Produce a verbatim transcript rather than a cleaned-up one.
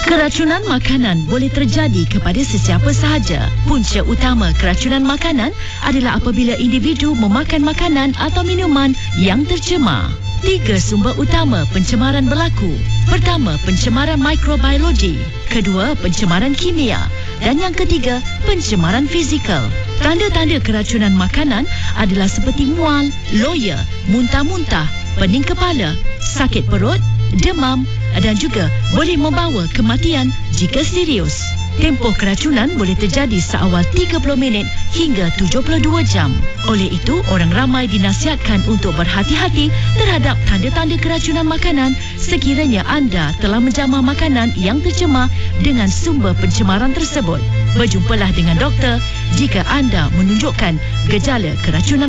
Keracunan makanan boleh terjadi kepada sesiapa sahaja. Punca utama keracunan makanan adalah apabila individu memakan makanan atau minuman yang tercemar. Tiga sumber utama pencemaran berlaku. Pertama, pencemaran mikrobiologi. Kedua, pencemaran kimia. Dan yang ketiga, pencemaran fizikal. Tanda-tanda keracunan makanan adalah seperti mual, loya, muntah-muntah, pening kepala, sakit perut, demam dan juga boleh membawa kematian jika serius. Tempoh keracunan boleh terjadi seawal tiga puluh minit hingga tujuh puluh dua jam. Oleh itu, orang ramai dinasihatkan untuk berhati-hati terhadap tanda-tanda keracunan makanan sekiranya anda telah menjamah makanan yang tercemar dengan sumber pencemaran tersebut. Berjumpalah dengan doktor jika anda menunjukkan gejala keracunan